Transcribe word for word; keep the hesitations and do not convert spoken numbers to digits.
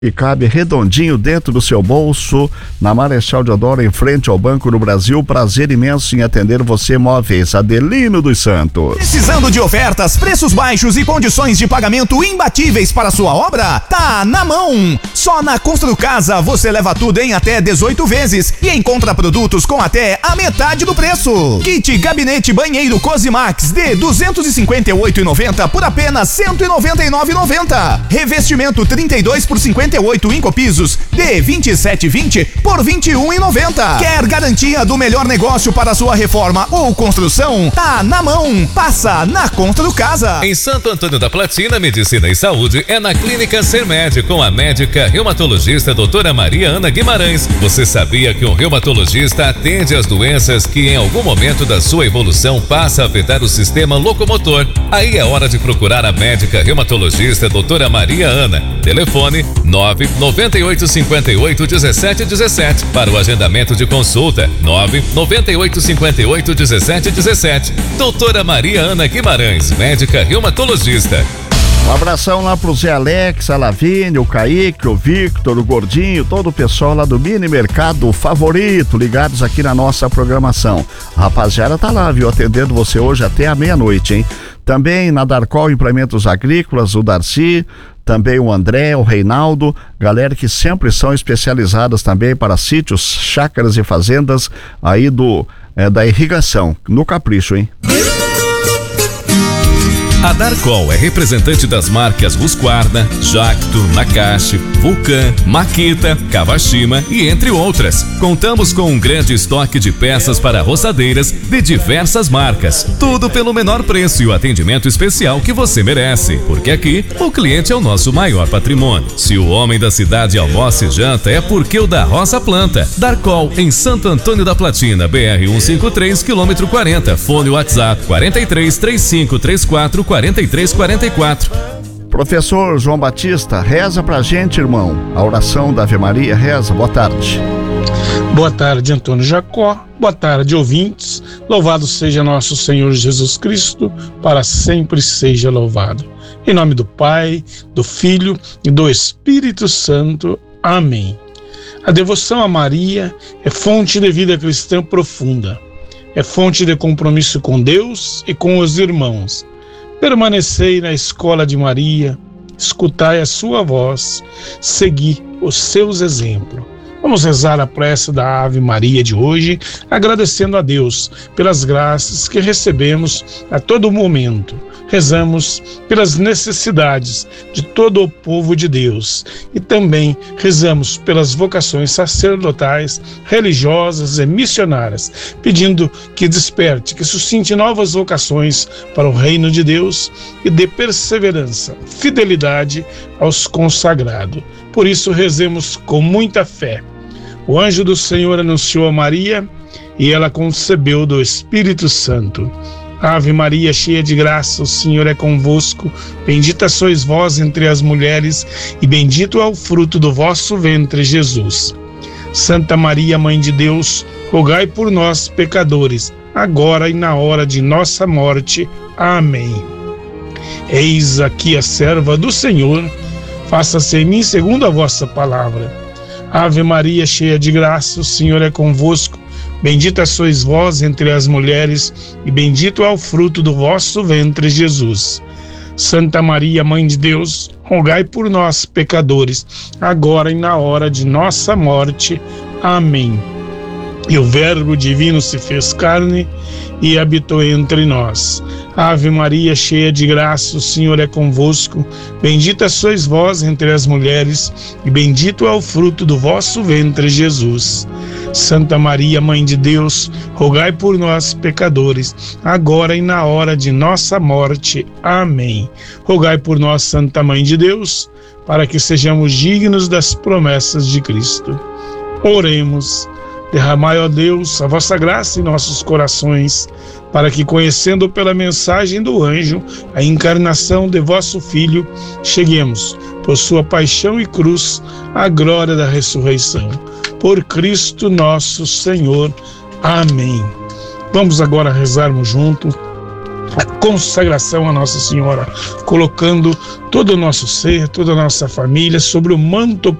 E cabe redondinho dentro do seu bolso, na Marechal Deodoro, em frente ao Banco do Brasil. Prazer imenso em atender você, Móveis Adelino dos Santos. Precisando de ofertas, preços baixos e condições de pagamento imbatíveis para sua obra? Tá na mão! Só na Construcasa você leva tudo em até dezoito vezes e encontra produtos com até a metade do preço. Kit Gabinete Banheiro Cosimax de duzentos e cinquenta e oito reais e noventa centavos por apenas cento e noventa e nove reais e noventa centavos. Revestimento trinta e dois por cinquenta e oito Incopisos de vinte e sete reais e vinte centavos por vinte e um reais e noventa centavos. Quer garantia do melhor negócio para sua reforma ou construção? Tá na mão. Passa na Construcasa. Em Santo Antônio da Platina, Medicina e Saúde é na Clínica Sermed, com a médica reumatologista doutora Maria Ana Guimarães. Você sabia que um reumatologista atende as doenças que em algum momento da sua evolução passa a afetar o sistema locomotor? Aí é hora de procurar a médica reumatologista doutora Maria Ana. Telefone nove nove oito cinco oito um sete um sete para o agendamento de consulta. nove nove oito cinco oito um sete um sete. Doutora Maria Ana Guimarães, médica reumatologista. Um abração lá pro Zé Alex, a Lavínia, o Kaique, o Victor, o Gordinho, todo o pessoal lá do Mini Mercado Favorito, ligados aqui na nossa programação. A rapaziada tá lá, viu, atendendo você hoje até a meia-noite, hein? Também na Darcol Implementos Agrícolas, o Darcy, também o André, o Reinaldo, galera que sempre são especializadas também para sítios, chácaras e fazendas aí do, é, da irrigação, no capricho, hein? A Darcol é representante das marcas Husqvarna, Jacto, Nakashi, Vulcan, Makita, Kawashima e entre outras. Contamos com um grande estoque de peças para roçadeiras de diversas marcas. Tudo pelo menor preço e o atendimento especial que você merece. Porque aqui, o cliente é o nosso maior patrimônio. Se o homem da cidade almoça e janta, é porque o da roça planta. Darcol, em Santo Antônio da Platina, B R cento e cinquenta e três, quilômetro quarenta. Fone WhatsApp quarenta e três, trinta e cinco, trinta e quatro, quarenta e três quarenta e quatro. Professor João Batista, reza pra gente, irmão. A oração da Ave Maria, reza. Boa tarde. Boa tarde, Antônio Jacó. Boa tarde, ouvintes. Louvado seja nosso Senhor Jesus Cristo, para sempre seja louvado. Em nome do Pai, do Filho e do Espírito Santo. Amém. A devoção a Maria é fonte de vida cristã profunda. É fonte de compromisso com Deus e com os irmãos. Permanecei na escola de Maria, escutai a sua voz, segui os seus exemplos. Vamos rezar a prece da Ave Maria de hoje, agradecendo a Deus pelas graças que recebemos a todo momento. Rezamos pelas necessidades de todo o povo de Deus e também rezamos pelas vocações sacerdotais, religiosas e missionárias, pedindo que desperte, que suscite novas vocações para o reino de Deus e dê perseverança, fidelidade aos consagrados. Por isso rezemos com muita fé. O anjo do Senhor anunciou a Maria e ela concebeu do Espírito Santo. Ave Maria, cheia de graça, o Senhor é convosco. Bendita sois vós entre as mulheres e bendito é o fruto do vosso ventre, Jesus. Santa Maria, Mãe de Deus, rogai por nós, pecadores, agora e na hora de nossa morte. Amém. Eis aqui a serva do Senhor, faça-se em mim segundo a vossa palavra. Ave Maria, cheia de graça, o Senhor é convosco. Bendita sois vós entre as mulheres, e bendito é o fruto do vosso ventre, Jesus. Santa Maria, Mãe de Deus, rogai por nós, pecadores, agora e na hora de nossa morte. Amém. E o Verbo divino se fez carne e habitou entre nós. Ave Maria, cheia de graça, o Senhor é convosco. Bendita sois vós entre as mulheres, e bendito é o fruto do vosso ventre, Jesus. Santa Maria, Mãe de Deus, rogai por nós, pecadores, agora e na hora de nossa morte. Amém. Rogai por nós, Santa Mãe de Deus, para que sejamos dignos das promessas de Cristo. Oremos. Derramai, ó Deus, a vossa graça em nossos corações, para que, conhecendo pela mensagem do anjo a encarnação de vosso Filho, cheguemos, por sua paixão e cruz, à glória da ressurreição. Por Cristo nosso Senhor. Amém. Vamos agora rezarmos juntos a consagração a Nossa Senhora, colocando todo o nosso ser, toda a nossa família sobre o manto